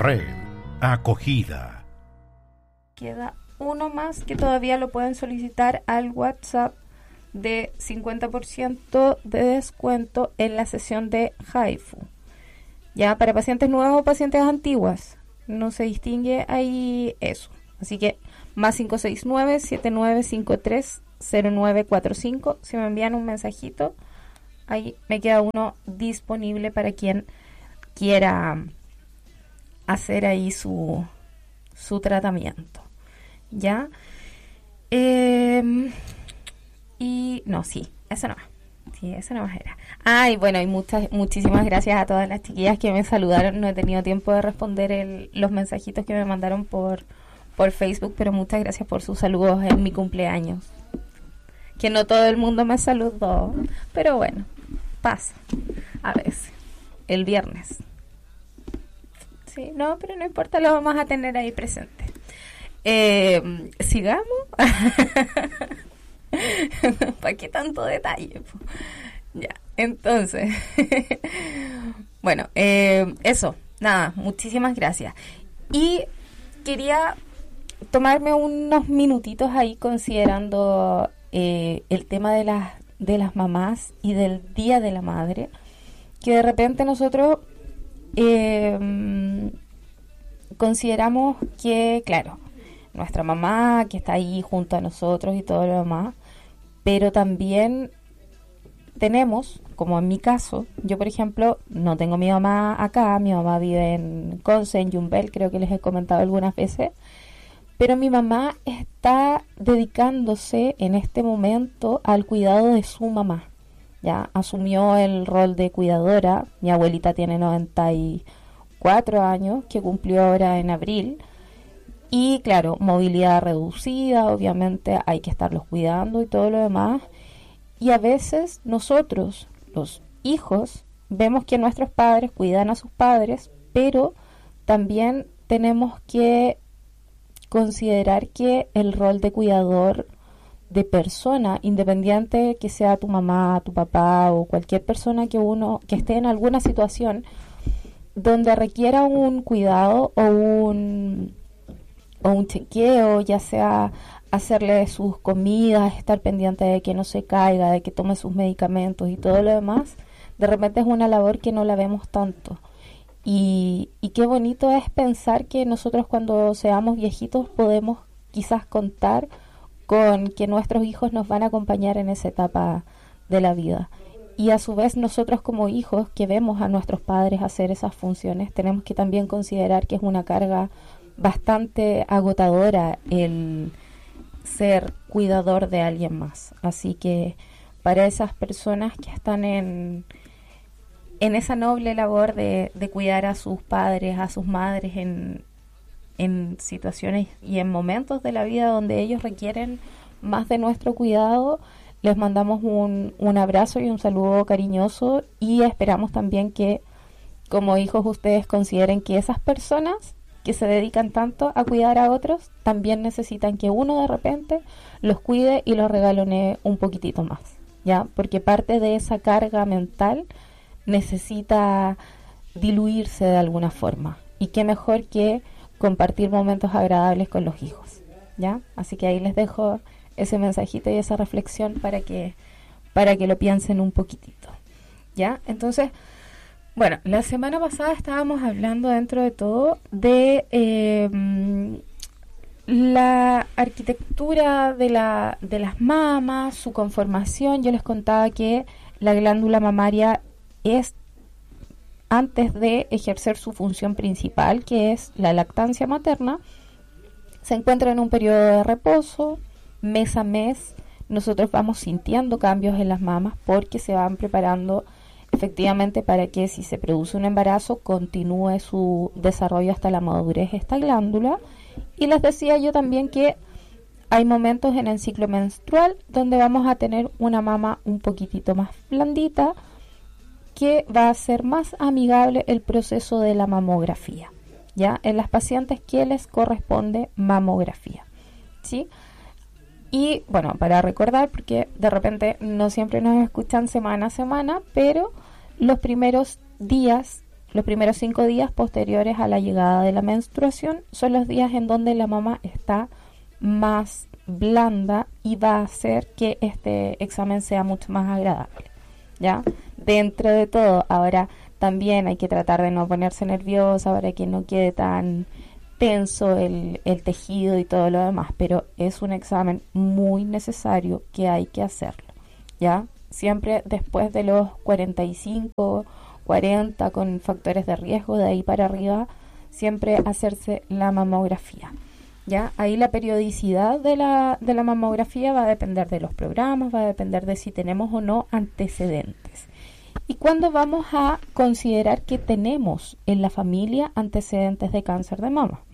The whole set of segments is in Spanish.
Red Acogida. Queda uno más que todavía lo pueden solicitar al WhatsApp de 50% de descuento en la sesión de Haifu. Ya para pacientes nuevos o pacientes antiguas, no se distingue ahí eso. Así que más 569-7953-0945. Si me envían un mensajito, ahí me queda uno disponible para quien quiera hacer ahí su tratamiento. ¿Ya? Y no, sí, eso no. Sí, eso no más era. Y bueno, y muchísimas gracias a todas las chiquillas que me saludaron. No he tenido tiempo de responder los mensajitos que me mandaron por Facebook, pero muchas gracias por sus saludos en mi cumpleaños. Que no todo el mundo me saludó, pero bueno, pasa a veces. El viernes. Sí, no, pero no importa, lo vamos a tener ahí presente. Sigamos. ¿Para qué tanto detalle? Ya, entonces, bueno, eso, nada, muchísimas gracias. Y quería tomarme unos minutitos ahí considerando el tema de las mamás y del Día de la Madre, que de repente nosotros consideramos que, claro, nuestra mamá que está ahí junto a nosotros y todo lo demás, pero también tenemos, como en mi caso, yo por ejemplo no tengo a mi mamá acá, mi mamá vive en Conce, en Yumbel, creo que les he comentado algunas veces, pero mi mamá está dedicándose en este momento al cuidado de su mamá. Ya asumió el rol de cuidadora. Mi abuelita tiene 94 años, que cumplió ahora en abril. Y claro, movilidad reducida, obviamente hay que estarlos cuidando y todo lo demás. Y a veces nosotros, los hijos, vemos que nuestros padres cuidan a sus padres, pero también tenemos que considerar que el rol de cuidador de persona, independiente que sea tu mamá, tu papá o cualquier persona que esté en alguna situación donde requiera un cuidado o un chequeo, ya sea hacerle sus comidas, estar pendiente de que no se caiga, de que tome sus medicamentos y todo lo demás, de repente es una labor que no la vemos tanto. Y qué bonito es pensar que nosotros cuando seamos viejitos podemos quizás contar con que nuestros hijos nos van a acompañar en esa etapa de la vida. Y a su vez nosotros como hijos que vemos a nuestros padres hacer esas funciones, tenemos que también considerar que es una carga bastante agotadora el ser cuidador de alguien más. Así que para esas personas que están en esa noble labor de cuidar a sus padres, a sus madres en situaciones y en momentos de la vida donde ellos requieren más de nuestro cuidado, les mandamos un abrazo y un saludo cariñoso y esperamos también que como hijos ustedes consideren que esas personas que se dedican tanto a cuidar a otros también necesitan que uno de repente los cuide y los regalonee un poquitito más, ¿ya? Porque parte de esa carga mental necesita diluirse de alguna forma y qué mejor que compartir momentos agradables con los hijos, ¿ya? Así que ahí les dejo ese mensajito y esa reflexión para que lo piensen un poquitito, ¿ya? Entonces, bueno, la semana pasada estábamos hablando dentro de todo de la arquitectura de las mamas, su conformación. Yo les contaba que la glándula mamaria es, antes de ejercer su función principal, que es la lactancia materna, se encuentra en un periodo de reposo. Mes a mes nosotros vamos sintiendo cambios en las mamas porque se van preparando efectivamente para que si se produce un embarazo continúe su desarrollo hasta la madurez esta glándula. Y les decía yo también que hay momentos en el ciclo menstrual donde vamos a tener una mama un poquitito más blandita, que va a ser más amigable el proceso de la mamografía, ¿ya? En las pacientes que les corresponde mamografía, ¿sí? Y bueno, para recordar, porque de repente no siempre nos escuchan semana a semana, pero los primeros días los primeros 5 días posteriores a la llegada de la menstruación son los días en donde la mama está más blanda y va a hacer que este examen sea mucho más agradable, ¿ya? Dentro de todo, ahora también hay que tratar de no ponerse nerviosa para que no quede tan tenso el tejido y todo lo demás, pero es un examen muy necesario que hay que hacerlo, ¿ya? Siempre después de los 45, 40 con factores de riesgo, de ahí para arriba, siempre hacerse la mamografía. ¿Ya? Ahí la periodicidad de la mamografía va a depender de los programas, va a depender de si tenemos o no antecedentes. ¿Y cuándo vamos a considerar que tenemos en la familia antecedentes de cáncer de mama?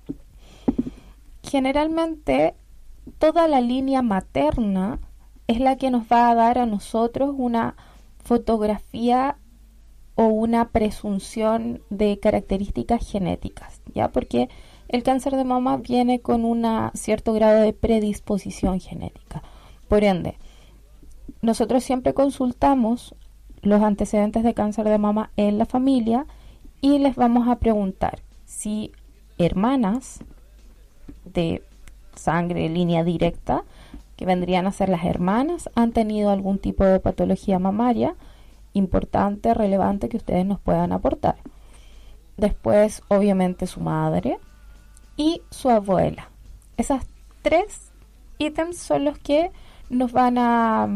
Generalmente, toda la línea materna es la que nos va a dar a nosotros una fotografía o una presunción de características genéticas, ¿ya? Porque el cáncer de mama viene con un cierto grado de predisposición genética. Por ende, nosotros siempre consultamos los antecedentes de cáncer de mama en la familia y les vamos a preguntar si hermanas de sangre, línea directa, que vendrían a ser las hermanas, han tenido algún tipo de patología mamaria importante, relevante, que ustedes nos puedan aportar. Después, obviamente, su madre y su abuela. Esas 3 ítems son los que nos van a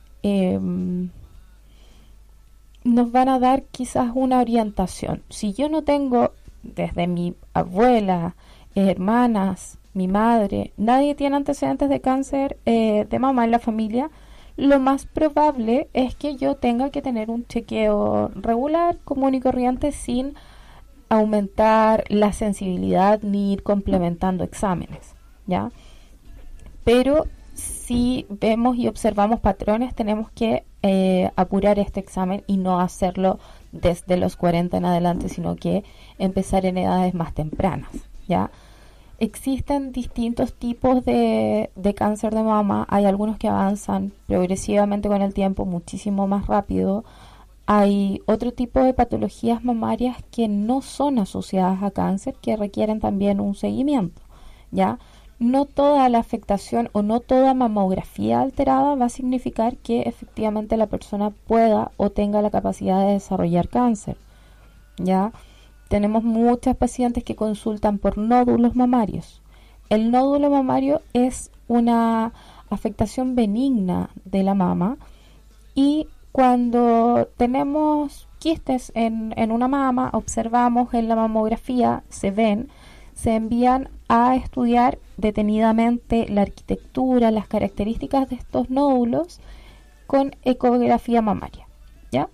dar quizás una orientación. Si yo no tengo desde mi abuela, hermanas, mi madre, nadie tiene antecedentes de cáncer de mama en la familia, lo más probable es que yo tenga que tener un chequeo regular, común y corriente, sin aumentar la sensibilidad ni ir complementando exámenes, ¿ya? Pero si vemos y observamos patrones, tenemos que apurar este examen y no hacerlo desde los 40 en adelante, sino que empezar en edades más tempranas, ¿ya? Existen distintos tipos de cáncer de mama. Hay algunos que avanzan progresivamente con el tiempo, muchísimo más rápido. Hay otro tipo de patologías mamarias que no son asociadas a cáncer, que requieren también un seguimiento, ¿ya? No toda la afectación o no toda mamografía alterada va a significar que efectivamente la persona pueda o tenga la capacidad de desarrollar cáncer, ¿ya? Tenemos muchas pacientes que consultan por nódulos mamarios. El nódulo mamario es una afectación benigna de la mama y cuando tenemos quistes en una mama, observamos en la mamografía, se envían a estudiar detenidamente la arquitectura, las características de estos nódulos con ecografía mamaria, ¿ya?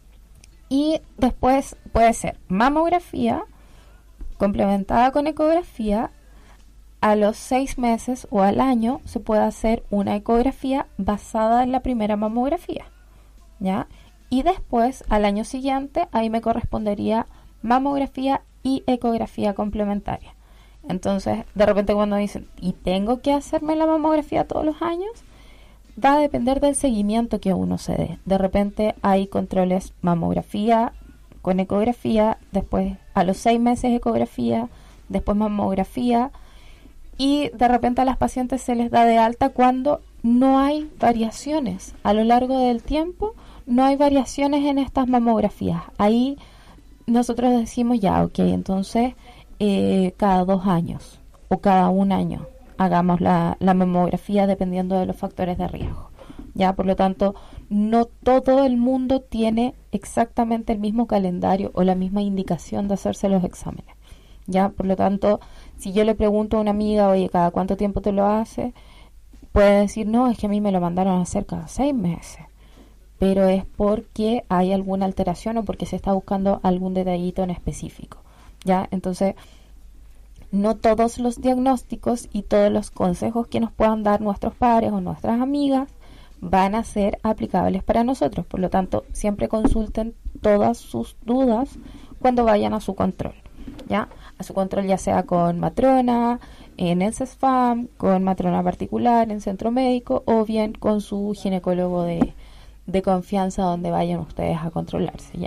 Y después puede ser mamografía complementada con ecografía. A los 6 meses o al año se puede hacer una ecografía basada en la primera mamografía, ¿ya? Y después, al año siguiente, ahí me correspondería mamografía y ecografía complementaria. Entonces, de repente cuando dicen, ¿y tengo que hacerme la mamografía todos los años? Va a depender del seguimiento que uno se dé. De repente hay controles mamografía con ecografía, después a los 6 meses ecografía, después mamografía, y de repente a las pacientes se les da de alta cuando no hay variaciones. A lo largo del tiempo no hay variaciones en estas mamografías. Ahí nosotros decimos ya, ok, entonces cada 2 años o cada 1 año hagamos la mamografía dependiendo de los factores de riesgo. Ya, por lo tanto, no todo el mundo tiene exactamente el mismo calendario o la misma indicación de hacerse los exámenes. Ya, por lo tanto, si yo le pregunto a una amiga, oye, ¿cada cuánto tiempo te lo haces? Puede decir, no, es que a mí me lo mandaron a hacer cada 6 meses. Pero es porque hay alguna alteración o porque se está buscando algún detallito en específico. Ya, entonces, no todos los diagnósticos y todos los consejos que nos puedan dar nuestros padres o nuestras amigas van a ser aplicables para nosotros. Por lo tanto, siempre consulten todas sus dudas cuando vayan a su control, ¿ya? A su control ya sea con matrona, en el CESFAM, con matrona particular, en centro médico o bien con su ginecólogo de confianza donde vayan ustedes a controlarse, ¿ya?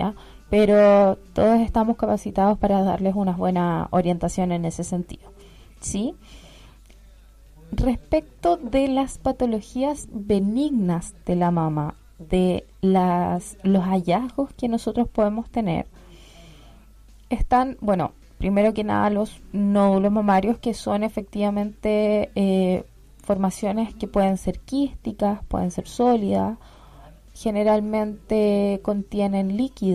pero todos estamos capacitados para darles una buena orientación en ese sentido, ¿sí? Respecto de las patologías benignas de la mama, de los hallazgos que nosotros podemos tener, están, bueno, primero que nada los nódulos mamarios, que son efectivamente formaciones que pueden ser quísticas, pueden ser sólidas, generalmente contienen líquido